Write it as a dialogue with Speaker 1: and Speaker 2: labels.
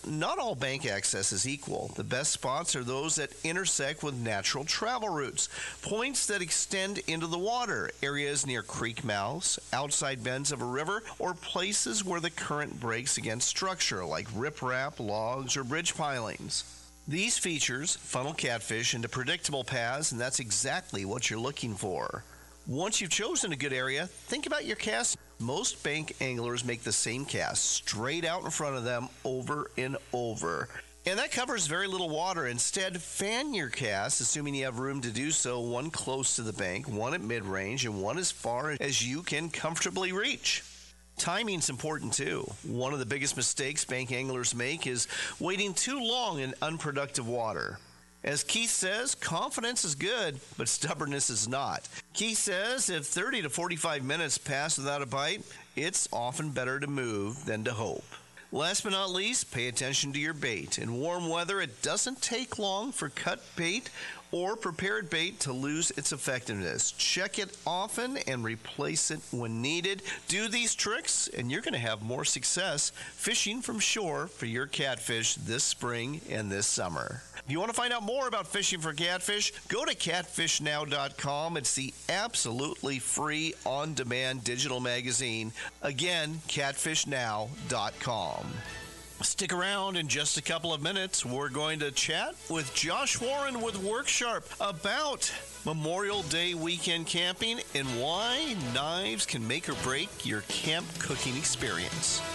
Speaker 1: not all bank access is equal. The best spots are those that intersect with natural travel routes, points that extend into the water, areas near creek mouths, outside bends of a river, or places where the current breaks against structure like riprap, logs, or bridge pilings. These features funnel catfish into predictable paths, and that's exactly what you're looking for. Once you've chosen a good area, think about your cast. Most bank anglers make the same cast straight out in front of them over and over. And that covers very little water. Instead, fan your cast, assuming you have room to do so, one close to the bank, one at mid-range, and one as far as you can comfortably reach. Timing's important too. One of the biggest mistakes bank anglers make is waiting too long in unproductive water. As Keith says, confidence is good, but stubbornness is not. Keith says if 30 to 45 minutes pass without a bite, it's often better to move than to hope. Last but not least, pay attention to your bait. In warm weather, it doesn't take long for cut bait or prepared bait to lose its effectiveness. Check it often and replace it when needed. Do these tricks and you're going to have more success fishing from shore for your catfish this spring and this summer. If you want to find out more about fishing for catfish, go to catfishnow.com. It's the absolutely free on-demand digital magazine. Again, catfishnow.com. Stick around in just a couple of minutes. We're going to chat with Josh Warren with WorkSharp about Memorial Day weekend camping and why knives can make or break your camp cooking experience.